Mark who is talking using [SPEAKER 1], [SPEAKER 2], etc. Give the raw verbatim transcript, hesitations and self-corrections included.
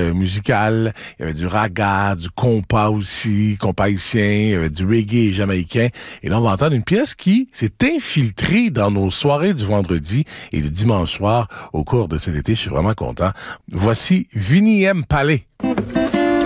[SPEAKER 1] euh, musicales. Il y avait du raga, du compas aussi, compas haïtien, il y avait du reggae jamaïcain. Et là, on va entendre une pièce qui s'est infiltrée dans nos soirées du vendredi et du dimanche soir au cours de cet été. Je suis vraiment content. Voici Vini M. Palais.